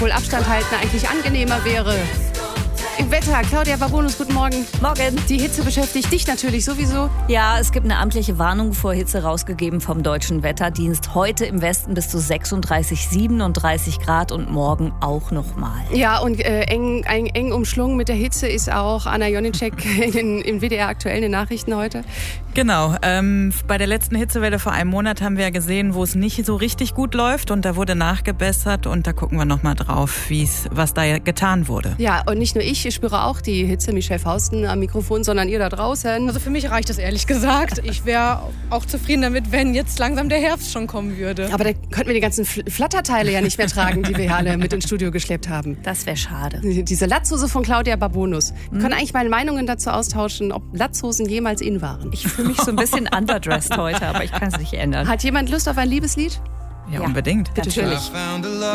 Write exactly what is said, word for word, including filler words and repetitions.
wohl Abstand halten eigentlich angenehmer wäre. Im Wetter, Claudia Babonus, guten Morgen. Morgen. Die Hitze beschäftigt dich natürlich sowieso. Ja, es gibt eine amtliche Warnung vor Hitze rausgegeben vom Deutschen Wetterdienst. Heute im Westen bis zu sechsunddreißig, siebenunddreißig Grad und morgen auch nochmal. Ja, und äh, eng, eng, eng umschlungen mit der Hitze ist auch Anna Jonicek in, im W D R aktuell in den Nachrichten heute. Genau, ähm, bei der letzten Hitzewelle vor einem Monat haben wir ja gesehen, wo es nicht so richtig gut läuft und da wurde nachgebessert und da gucken wir nochmal drauf, wie's, was da getan wurde. Ja, und nicht nur ich, ich spüre auch die Hitze, Michelle Fausten am Mikrofon, sondern ihr da draußen. Also für mich reicht das ehrlich gesagt. Ich wäre auch zufrieden damit, wenn jetzt langsam der Herbst schon kommen würde. Aber da könnten wir die ganzen Flatterteile ja nicht mehr tragen, die wir hier alle mit ins Studio geschleppt haben. Das wäre schade. Diese Latzhose von Claudia Babonus. Wir können eigentlich mal Meinungen dazu austauschen, ob Latzhosen jemals in waren. Ich fühle mich so ein bisschen underdressed heute, aber ich kann es nicht ändern. Hat jemand Lust auf ein Liebeslied? Ja, unbedingt. Natürlich.